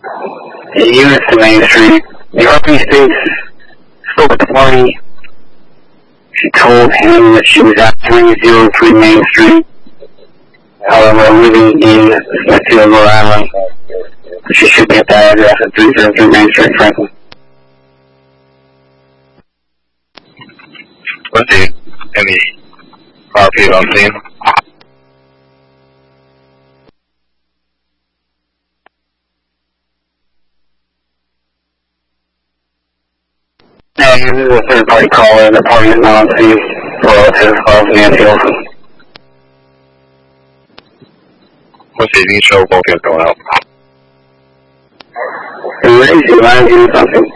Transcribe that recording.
units to Main Street. The RP States spoke at the party. She told him that she was at 303 Main Street. However, living in Smithfield, Rhode Island, she should be at that address at 303 Main Street, Franklin. Let's see. Any RP on scene? Yeah, this is a third-party caller. The party is not on scene relative of Nancy Olson. Let's see, you can show both kids going out. Raise your line, do something.